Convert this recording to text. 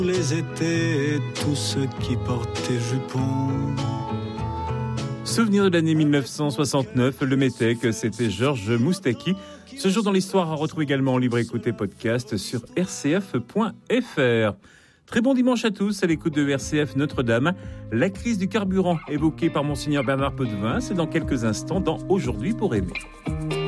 Les étés, tous ceux qui portaient jupons. Souvenir de l'année 1969, le Métèque, c'était Georges Moustaki. Ce jour dans l'histoire à retrouver également en libre écoute et podcast sur rcf.fr. Très bon dimanche à tous, à l'écoute de RCF Notre-Dame. La crise du carburant évoquée par Monseigneur Bernard Potvin, c'est dans quelques instants dans Aujourd'hui pour aimer.